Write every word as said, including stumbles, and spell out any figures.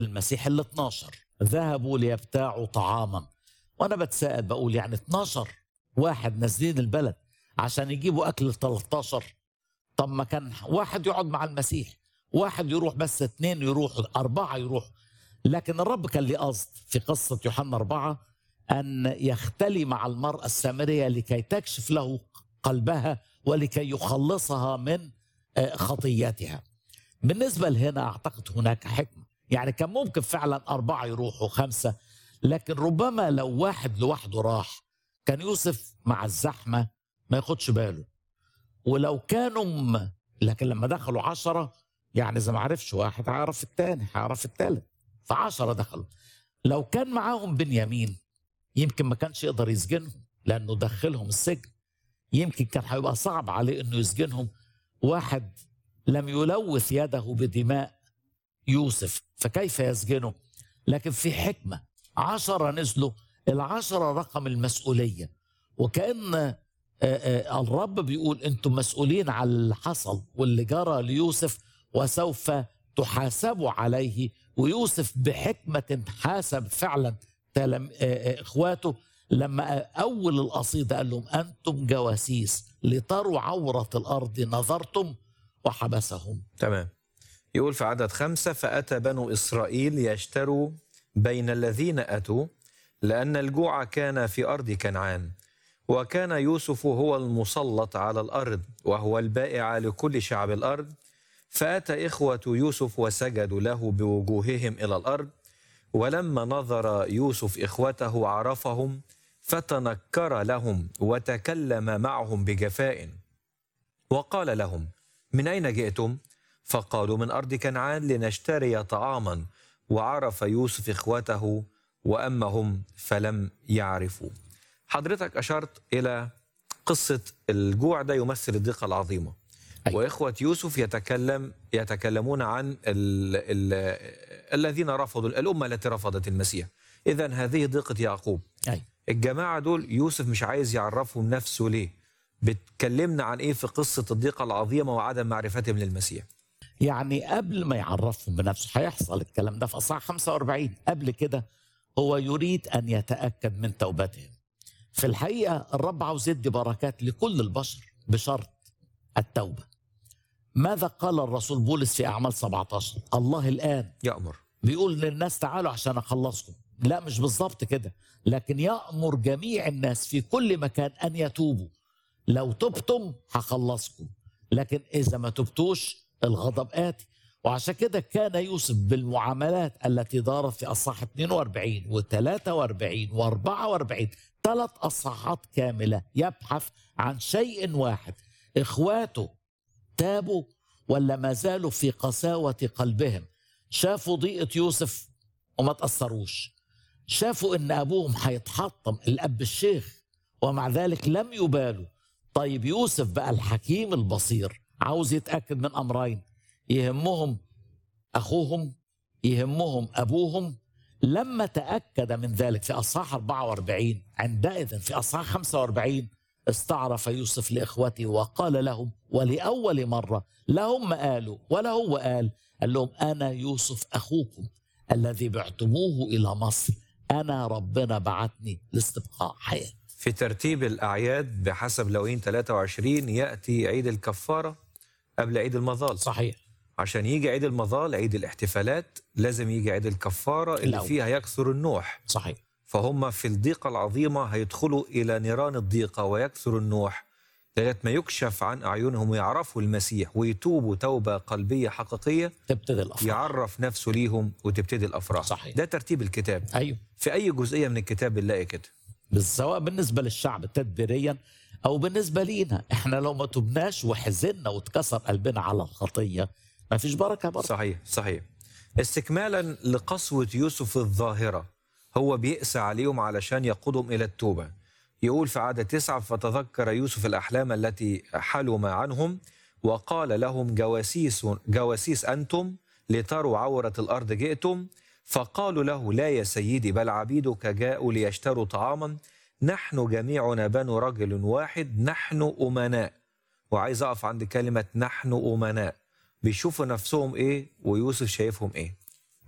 المسيح ال اتناشر ذهبوا ليبتاعوا طعاما. وانا بتساءل بقول يعني اتناشر واحد نازلين البلد عشان يجيبوا اكل ل تلتاشر. طب ما كان واحد يقعد مع المسيح، واحد يروح، بس اتنين يروحوا، اربعه يروحوا. لكن الرب كان ليه قصد في قصه يوحنا اربعه ان يختلي مع المراه السامريه لكي تكشف له قلبها ولكي يخلصها من خطيتها. بالنسبه لهنا اعتقد هناك حكمه، يعني كان ممكن فعلا اربعه يروحوا، خمسه، لكن ربما لو واحد لوحده راح كان يوسف مع الزحمه ما ياخدش باله. ولو كانوا م... لكن لما دخلوا عشرة يعني إذا ما عرفش واحد هيعرف التاني هيعرف التالت، فعشرة دخلوا. لو كان معاهم بنيامين يمكن ما كانش يقدر يسجنهم لأنه دخلهم السجن، يمكن كان هيبقى صعب عليه أنه يسجنهم. واحد لم يلوث يده بدماء يوسف فكيف يسجنه؟ لكن في حكمة، عشرة نزلوا، العشرة رقم المسؤولية، وكأن الرب بيقول انتم مسؤولين على اللي حصل واللي جرى ليوسف وسوف تحاسبوا عليه. ويوسف بحكمة حاسب فعلا اخواته لما اول القصيدة قال لهم انتم جواسيس لتروا عورة الارض نظرتم وحبسهم. تمام. يقول في عدد خمسة: فأتى بنو إسرائيل يشتروا بين الذين أتوا لأن الجوع كان في أرض كنعان، وكان يوسف هو المسلط على الأرض وهو البائع لكل شعب الأرض. فأتى إخوة يوسف وسجدوا له بوجوههم إلى الأرض، ولما نظر يوسف إخوته عرفهم فتنكر لهم وتكلم معهم بجفاء وقال لهم: من أين جئتم؟ فقالوا: من أرض كنعان لنشتري طعاما. وعرف يوسف إخوته وأما هم فلم يعرفوا. حضرتك أشرت إلى قصة الجوع ده يمثل الضيقة العظيمة. أي. وإخوة يوسف يتكلم يتكلمون عن ال ال الذين رفضوا الأمة التي رفضت المسيح. إذن هذه ضيقة يعقوب. أي. الجماعة دول يوسف مش عايز يعرفهم نفسه ليه؟ بتكلمنا عن إيه في قصة الضيقة العظيمة وعدم معرفتهم للمسيح؟ يعني قبل ما يعرفهم بنفسه هيحصل الكلام ده في أصحاح خمسة وأربعين. قبل كده هو يريد أن يتأكد من توبتهم. في الحقيقة الرب عاوز يدي بركات لكل البشر بشرط التوبة. ماذا قال الرسول بولس في أعمال سبعتاشر؟ الله الآن يأمر، بيقول للناس تعالوا عشان أخلصكم. لا مش بالظبط كده، لكن يأمر جميع الناس في كل مكان أن يتوبوا. لو تبتم هخلصكم، لكن إذا ما تبتوش الغضب آتي. وعشان كده كان يوسف بالمعاملات التي دارت في أصحاح اتنين وأربعين وثلاثة وأربعين وأربعة وأربعين ثلاث أصحاحات كاملة يبحث عن شيء واحد: إخواته تابوا ولا ما زالوا في قساوة قلبهم؟ شافوا ضيقة يوسف وما تأثروش، شافوا إن أبوهم هيتحطم الأب الشيخ ومع ذلك لم يبالوا. طيب يوسف بقى الحكيم البصير عاوز يتأكد من أمرين: يهمهم أخوهم، يهمهم أبوهم. لما تأكد من ذلك في أصحاح أربعة وأربعين، عندئذ في أصحاح خمسة وأربعين استعرف يوسف لإخوته وقال لهم، ولأول مرة لا هم قالوا ولا هو قال، قال لهم: أنا يوسف أخوكم الذي بعتموه إلى مصر، أنا ربنا بعتني لاستبقاء حياة. في ترتيب الأعياد بحسب لوين ثلاثة وعشرين يأتي عيد الكفارة قبل عيد المظال. صحيح. عشان يجي عيد المظال، عيد الاحتفالات، لازم يجي عيد الكفارة اللي الأول. فيها يكثر النوح. صحيح. فهم في الضيقة العظيمة هيدخلوا إلى نيران الضيقة ويكثر النوح لغاية ما يكشف عن أعينهم ويعرفوا المسيح ويتوبوا توبة قلبية حقيقية، تبتدي الأفراح، يعرف نفسه ليهم وتبتدي الأفراح. صحيح. ده ترتيب الكتاب. أيوه. في أي جزئية من الكتاب بنلاقي كده؟ سواء بالنسبة للشعب تدبيريا أو بالنسبة لينا إحنا، لو ما تبناش وحزننا واتكسر قلبنا على الخطية ما فيش بركة بركة. صحيح صحيح. استكمالا لقسوة يوسف الظاهرة، هو بيقسى عليهم علشان يقودهم إلى التوبة. يقول في عدد تسعة: فتذكر يوسف الأحلام التي حلم عنهم وقال لهم: جواسيس جواسيس أنتم لتروا عورة الأرض جئتم. فقالوا له: لا يا سيدي، بل عبيدك جاءوا ليشتروا طعاما، نحن جميعنا بنو رجل واحد، نحن أمناء. وعايز أقف عند كلمة نحن أمناء. بيشوفوا نفسهم إيه ويوسف شايفهم إيه؟